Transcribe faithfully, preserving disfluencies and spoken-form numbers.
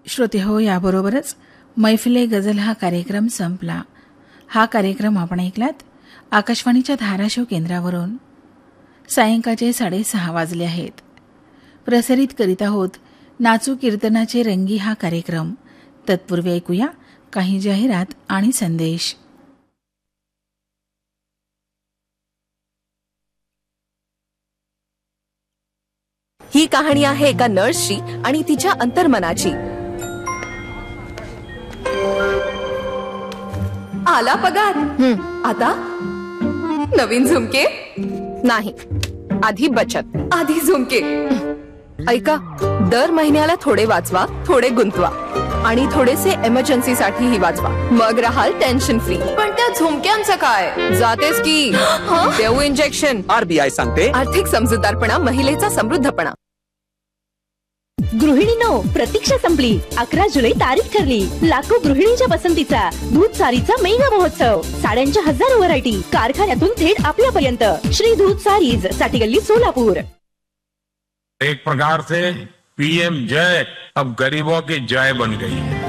श्रोते हो, याबरोबरच मैफिले गझल हा कार्यक्रम संपला. हा कार्यक्रम आपण ऐकलात आकाशवाणीच्या धाराशिव केंद्रावरून. सायंकाळचे साडेसहा वाजले आहेत. प्रसारित करीत आहोत नाचू कीर्तनाचे रंगी हा कार्यक्रम. तत्पूर्वी ऐकूया काही जाहिरात आणि संदेश. ही कहाणी आहे एका नर्सची आणि तिच्या अंतर्मनाची. आला पगार, आता नवीन झुमके नाही, आधी बचत, आधी झुमके. ऐका, दर महिन्याला थोडे वाचवा, थोडे गुंतवा आणि थोडेसे इमर्जन्सीसाठीही वाचवा. मग राहाल टेन्शन फ्री. पण त्या झुमक्यांचं काय? जातेस की देऊ इंजेक्शन. आरबीआय सांगते, आर्थिक समजूतदारपणा महिलेचा समृद्धपणा. गृहिणींनो, प्रतीक्षा संपली. अकरा जुलै तारीख ठरली. लाखो गृहिणींच्या पसंतीचा दूध सारीचा मेगा महोत्सव. साड्यांच्या हजारो व्हरायटी कारखान्यातून थेट आपल्यापर्यंत. श्री दूध सारीज, साठी गल्ली, सोलापूर. एक प्रकार से पीएम जय अब गरीबों की जय बन गई है.